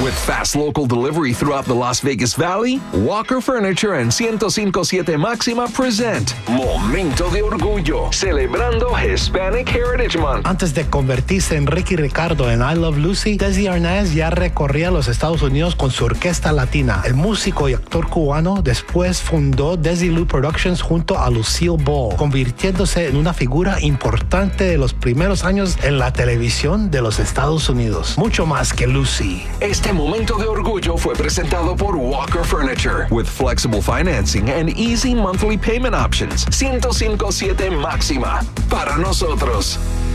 With fast local delivery throughout the Las Vegas Valley, Walker Furniture and 105.7 Máxima present Momento de Orgullo, celebrando Hispanic Heritage Month. Antes de convertirse en Ricky Ricardo en I Love Lucy, Desi Arnaz ya recorría los Estados Unidos con su orquesta latina. El músico y actor cubano después fundó Desilu Productions junto a Lucille Ball, convirtiéndose en una figura importante de los primeros años en la televisión de los Estados Unidos. Mucho más que Lucy. Este Momento de Orgullo fue presentado por Walker Furniture, with flexible financing and easy monthly payment options. 105.7 Máxima, para nosotros.